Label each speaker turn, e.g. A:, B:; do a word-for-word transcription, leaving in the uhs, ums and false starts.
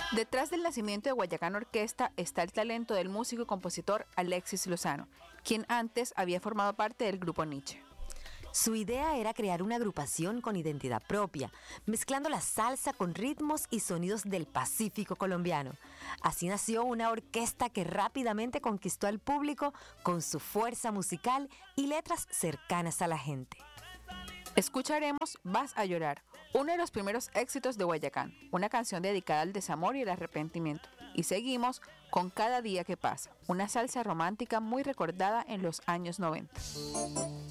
A: Detrás del nacimiento de Guayacán Orquesta está el talento del músico y compositor Alexis Lozano, quien antes había formado parte del grupo Nietzsche.
B: Su idea era crear una agrupación con identidad propia, mezclando la salsa con ritmos y sonidos del Pacífico colombiano. Así nació una orquesta que rápidamente conquistó al público con su fuerza musical y letras cercanas a la gente.
A: Escucharemos Vas a llorar, uno de los primeros éxitos de Guayacán, una canción dedicada al desamor y el arrepentimiento. Y seguimos con Cada día que pasa, una salsa romántica muy recordada en los años noventa.